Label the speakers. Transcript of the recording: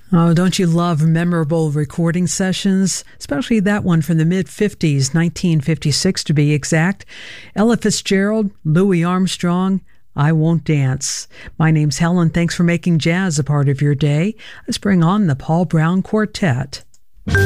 Speaker 1: Oh, don't you love memorable recording sessions? Especially that one from the mid-50s, 1956 to be exact. Ella Fitzgerald, Louis Armstrong, I Won't Dance. My name's Helen. Thanks for making jazz a part of your day. Let's bring on the Paul Brown Quartet.